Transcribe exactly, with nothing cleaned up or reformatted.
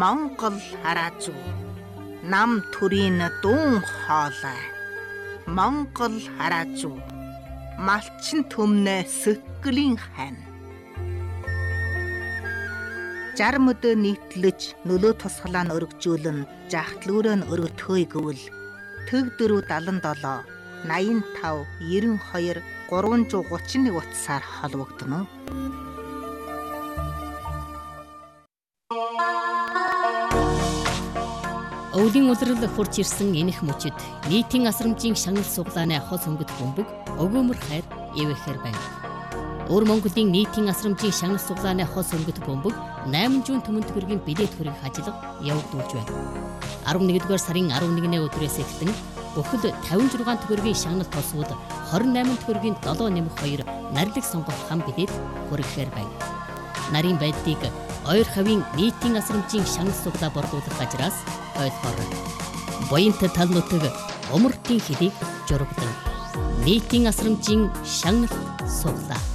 Монгол хараазуу нам төрийн дуун хоолой Монгол хараазуу малчин төмнө сөткөлийн хань жарм өдөө нийтлэж нөлөө тусгалаа нь өргөжүүлэн жахтлүүрөө нь өргөтгөөе гэвэл төг дөрөв дадан долоо наян тав ерөн хоёр гурван зуун гучин нэг утсаар холбогдно. Өвлийн улирал хурж ирсэн энэх мөчид нийтийн асрамжийн шагнал суглааны хос өнгөт бөмбөг өгөөмөр хайр ивэхэр байна. Өвөр Монголын нийтийн асрамжийн шагнал суглааны хос өнгөт бөмбөг найман жуун төмөн төгрөгийн билет хөрөг ажиллах явагдуулж байна. арван нэгдүгээр сарын арван нэгний өдрөөс эхлэн бүхэл тавин зургаан төгрөгийн шагнал тосвол хорин найман төгрөгийн долоо нэмэх хоёр нарилэг сонгох хам билет хөрөхээр байна. Нарийн байдлыг ойр хавийн нийтийн асрамжийн шагнал суглаа борлуулах газраас ойлгоорой. Буянт тал нутаг умартын хэлийг жургадан нийтийн асрамжийн шагнал суглаа.